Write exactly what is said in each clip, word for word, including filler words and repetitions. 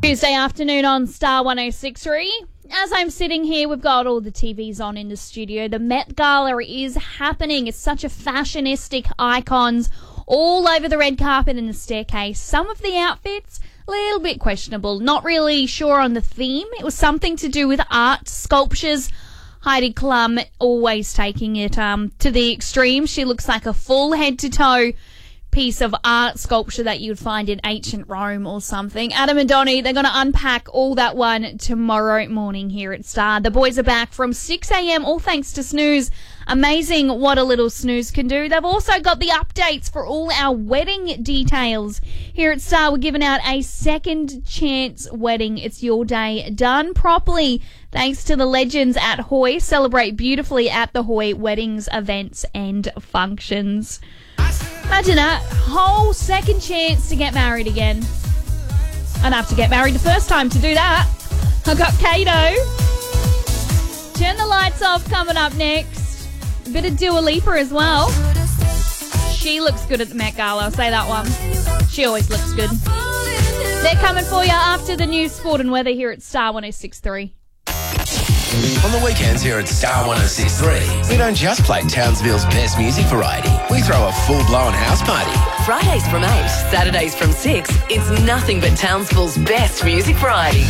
Tuesday afternoon on Star one oh six point three. As I'm sitting here, we've got all the T Vs on in the studio. The Met Gala is happening. It's such a fashionistic icons all over the red carpet and the staircase. Some of the outfits, a little bit questionable. Not really sure on the theme. It was something to do with art, sculptures. Heidi Klum always taking it um, to the extreme. She looks like a full head-to-toe piece of art sculpture that you'd find in ancient Rome or something. Adam and Donnie, they're going to unpack all that one tomorrow morning here at Star. The boys are back from six a.m, all thanks to Snooze. Amazing what a little snooze can do. They've also got the updates for all our wedding details. Here at Star, we're giving out a second chance wedding. It's your day done properly. Thanks to the legends at Hoy. Celebrate beautifully at the Hoy weddings, events and functions. Imagine that. Whole second chance to get married again. I'd have to get married the first time to do that. I got Kato. Turn the Lights Off coming up next. A bit of Dua Lipa as well. She looks good at the Met Gala, I'll say that one. She always looks good. They're coming for you after the news, sport and weather here at Star one oh six point three. On the weekends here at Star one oh six point three, we don't just play Townsville's best music variety. We throw a full-blown house party. Fridays from eight, Saturdays from six, it's nothing but Townsville's best music variety.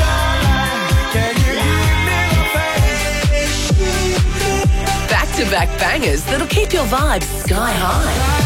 Back-to-back bangers that'll keep your vibes sky high.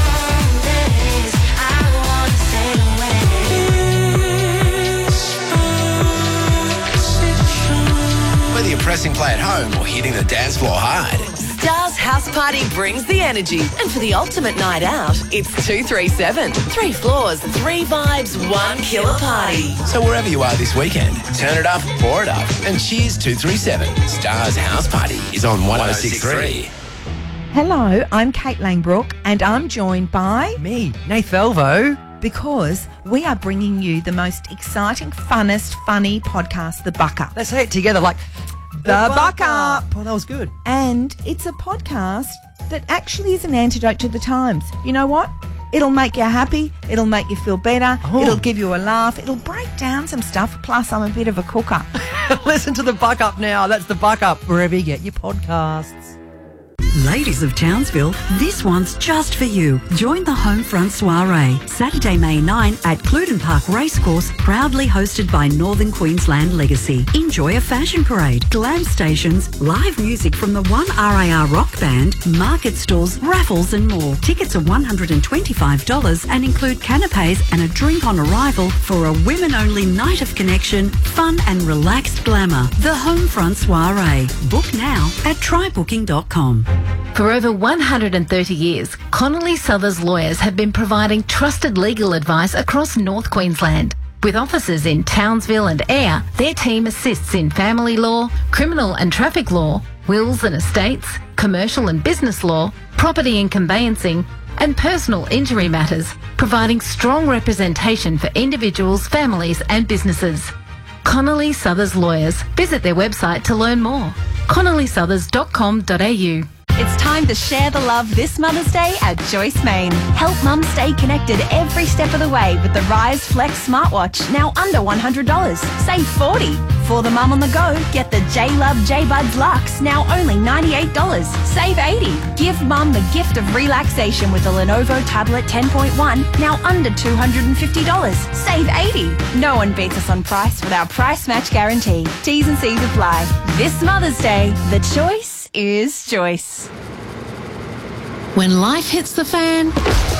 Whether you're pressing play at home or hitting the dance floor hard, Star's House Party brings the energy. And for the ultimate night out, it's two three seven. Three floors, three vibes, one killer party. So wherever you are this weekend, turn it up, pour it up, and cheers two three seven. Star's House Party is on one oh six point three. Hello, I'm Kate Langbrook, and I'm joined by... Me, Nath Velvo. Because we are bringing you the most exciting, funnest, funny podcast, The Buck Up. Let's say it together like... The Buck Up. Oh, that was good. And it's a podcast that actually is an antidote to the times. You know what? It'll make you happy. It'll make you feel better. Oh. It'll give you a laugh. It'll break down some stuff. Plus, I'm a bit of a cooker. Listen to The Buck Up now. That's The Buck Up, wherever you get your podcasts. Ladies of Townsville, this one's just for you. Join the Homefront Soiree, Saturday, May ninth at Cluden Park Racecourse, proudly hosted by Northern Queensland Legacy. Enjoy a fashion parade, glam stations, live music from the one R A R rock band, market stalls, raffles and more. Tickets are one hundred twenty-five dollars and include canapes and a drink on arrival for a women-only night of connection, fun and relaxed glamour. The Homefront Soiree. Book now at try booking dot com. For over one hundred thirty years, Connolly Sothers lawyers have been providing trusted legal advice across North Queensland. With offices in Townsville and Ayr, their team assists in family law, criminal and traffic law, wills and estates, commercial and business law, property and conveyancing, and personal injury matters, providing strong representation for individuals, families and businesses. Connolly Sothers Lawyers. Visit their website to learn more. connolly sothers dot com dot a u. It's time to share the love this Mother's Day at Joyce Main. Help Mum stay connected every step of the way with the Rise Flex smartwatch, now under one hundred dollars. Save forty dollars. For the mum on the go, get the J-Love J-Buds Luxe, now only ninety-eight dollars. Save eighty dollars. Give Mum the gift of relaxation with the Lenovo Tablet ten point one, now under two hundred fifty dollars. Save eighty dollars. No one beats us on price with our price match guarantee. T's and C's apply. This Mother's Day, the choice is Joyce. When life hits the fan,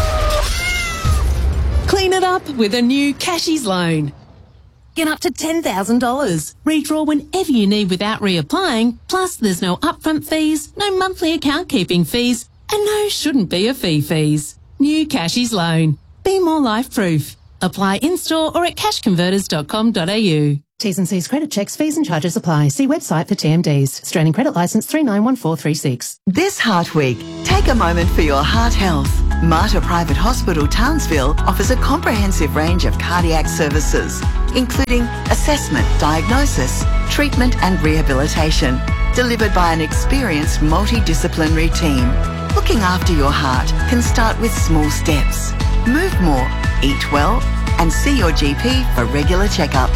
clean it up with a new Cashies loan. Get up to ten thousand dollars. Redraw whenever you need without reapplying. Plus, there's no upfront fees, no monthly account keeping fees, and no shouldn't be a fee fees. New Cashies loan. Be more life-proof. Apply in-store or at cash converters dot com dot a u. T's and C's credit checks, fees and charges apply. See website for T M Ds. Australian Credit Licence three nine one four three six. This Heart Week, take a moment for your heart health. Mater Private Hospital Townsville offers a comprehensive range of cardiac services, including assessment, diagnosis, treatment and rehabilitation, delivered by an experienced multidisciplinary team. Looking after your heart can start with small steps. Move more, eat well, and see your G P for regular checkups.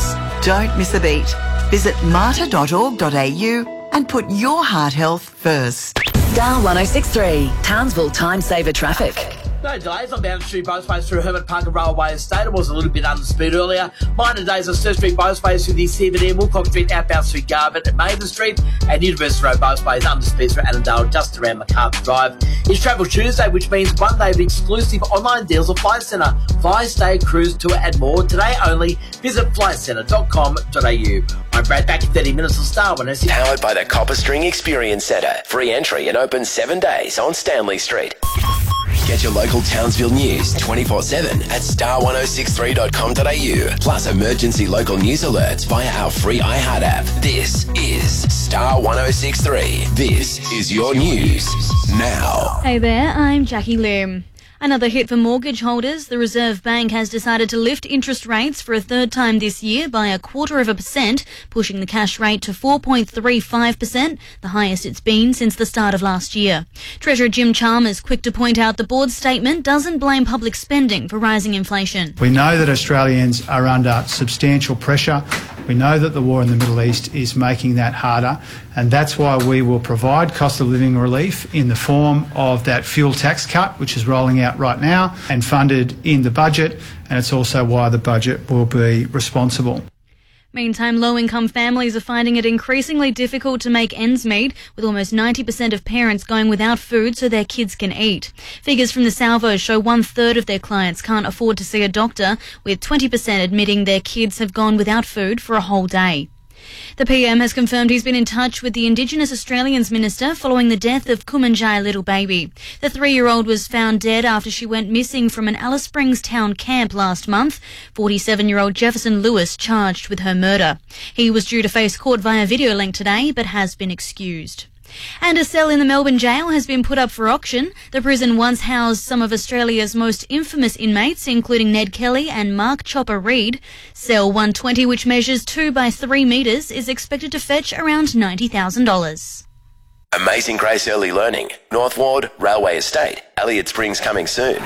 Don't miss a beat. Visit mater dot org dot a u and put your heart health first. Star one oh six three, Townsville Time Saver Traffic. No delays on Boundary Street Boatsways through Herbert Park and Railway Estate. It was a little bit under speed earlier. Minor days on Sturt Street Boatsways through the C B D, Woolcock Street outbound through Garbutt and Maven Street, and University Road Boatsways under speed through Annandale just around MacArthur Drive. It's Travel Tuesday, which means one day of exclusive online deals at Flight Centre. Fly, stay, cruise, tour and more. Today only. Visit flight centre dot com dot a u. I'm Brad, back in thirty minutes on Star one oh six. Powered by the Copper String Experience Centre. Free entry and open seven days on Stanley Street. Get your local Townsville news twenty-four seven at star ten sixty-three dot com dot a u. Plus emergency local news alerts via our free iHeart app. This is Star ten sixty-three. This is your news now. Hey there, I'm Jackie Lim. Another hit for mortgage holders. The Reserve Bank has decided to lift interest rates for a third time this year by a quarter of a percent, pushing the cash rate to four point three five percent, the highest it's been since the start of last year. Treasurer Jim Chalmers quick to point out the board's statement doesn't blame public spending for rising inflation. We know that Australians are under substantial pressure. We know that the war in the Middle East is making that harder, and that's why we will provide cost of living relief in the form of that fuel tax cut, which is rolling out right now and funded in the budget, and it's also why the budget will be responsible. Meantime, low-income families are finding it increasingly difficult to make ends meet, with almost ninety percent of parents going without food so their kids can eat. Figures from the Salvo show one-third of their clients can't afford to see a doctor, with twenty percent admitting their kids have gone without food for a whole day. The P M has confirmed he's been in touch with the Indigenous Australians Minister following the death of Kumanjai little baby. The three-year-old was found dead after she went missing from an Alice Springs town camp last month. forty-seven-year-old Jefferson Lewis charged with her murder. He was due to face court via video link today, but has been excused. And a cell in the Melbourne jail has been put up for auction. The prison once housed some of Australia's most infamous inmates, including Ned Kelly and Mark Chopper Reed. Cell one twenty, which measures two by three metres, is expected to fetch around ninety thousand dollars. Amazing Grace Early Learning. North Ward, Railway Estate. Elliott Springs coming soon.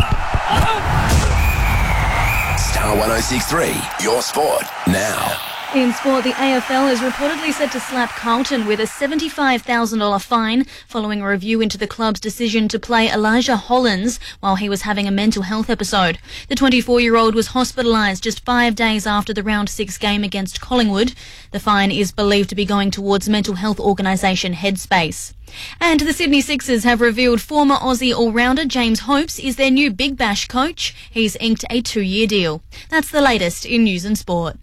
Star ten sixty-three, your sport now. In sport, the A F L is reportedly set to slap Carlton with a seventy-five thousand dollars fine following a review into the club's decision to play Elijah Hollins while he was having a mental health episode. The twenty-four-year-old was hospitalised just five days after the round six game against Collingwood. The fine is believed to be going towards mental health organisation Headspace. And the Sydney Sixers have revealed former Aussie all-rounder James Hopes is their new Big Bash coach. He's inked a two-year deal. That's the latest in news and sport.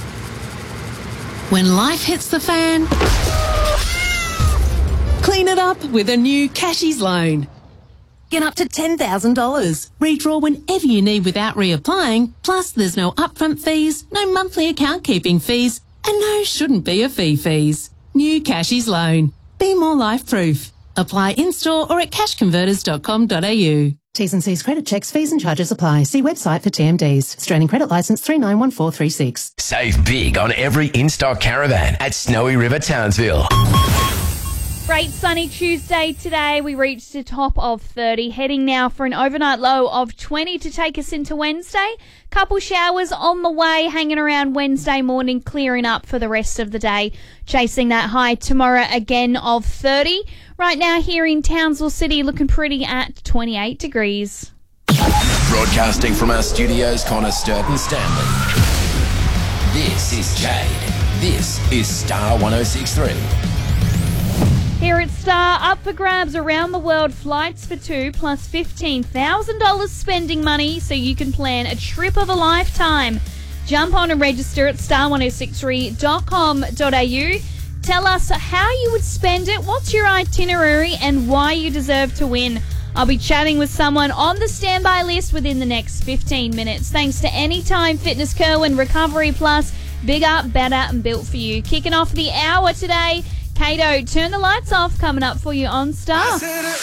When life hits the fan, clean it up with a new Cashies loan. Get up to ten thousand dollars. Redraw whenever you need without reapplying. Plus, there's no upfront fees, no monthly account keeping fees, and no shouldn't be a fee fees. New Cashies loan. Be more life-proof. Apply in-store or at cash converters dot com dot a u. T's and C's credit checks, fees and charges apply. See website for T M Ds. Australian Credit Licence three nine one four three six. Save big on every in-stock caravan at Snowy River Townsville. Great sunny Tuesday today. We reached the top of thirty, heading now for an overnight low of twenty to take us into Wednesday. Couple showers on the way, hanging around Wednesday morning, clearing up for the rest of the day. Chasing that high tomorrow again of thirty. Right now here in Townsville City, looking pretty at twenty-eight degrees. Broadcasting from our studios, Connor Sturt and Stanley. This is Jade. This is Star ten sixty-three. Here at Star, up for grabs around the world, flights for two plus fifteen thousand dollars spending money so you can plan a trip of a lifetime. Jump on and register at star ten sixty-three dot com dot a u. Tell us how you would spend it, what's your itinerary, and why you deserve to win. I'll be chatting with someone on the standby list within the next fifteen minutes. Thanks to Anytime Fitness Co and Recovery Plus. Bigger, better, and built for you. Kicking off the hour today, Kato, Turn the Lights Off, coming up for you on Star.